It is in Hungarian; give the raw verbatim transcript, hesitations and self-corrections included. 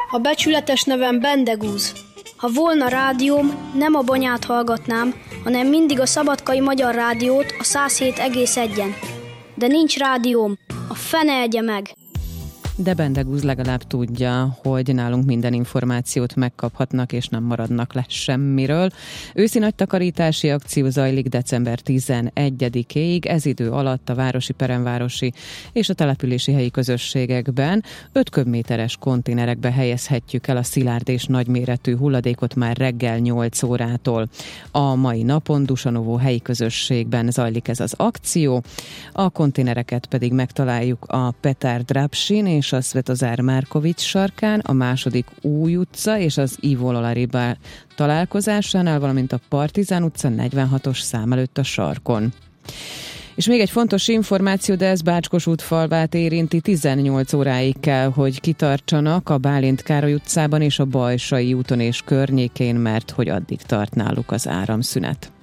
A becsületes nevem Bendegúz. Ha volna rádióm, nem a Banyát hallgatnám, hanem mindig a Szabadkai Magyar Rádiót, a száz hét egész egyen. De nincs rádióm, a fene egye meg! De Bendegúz legalább tudja, hogy nálunk minden információt megkaphatnak, és nem maradnak le semmiről. Őszi nagy takarítási akció zajlik december tizenegyedikéig, ez idő alatt a városi, peremvárosi és a települési helyi közösségekben öt köbméteres konténerekbe helyezhetjük el a szilárd és nagyméretű hulladékot már reggel nyolc órától. A mai napon Dusanovó helyi közösségben zajlik ez az akció, a konténereket pedig megtaláljuk a Petár Drapsin és a Svetozár Márkovics sarkán, a második Új utca és az Ivo Lolariba találkozásánál, valamint a Partizán utca negyvenhatos szám előtt a sarkon. És még egy fontos információ, de ez Bács-Kossuth falvát érinti, tizennyolc óráig kell, hogy kitartsanak a Bálint Károly utcában és a Bajsai úton és környékén, mert hogy addig tart náluk az áramszünet.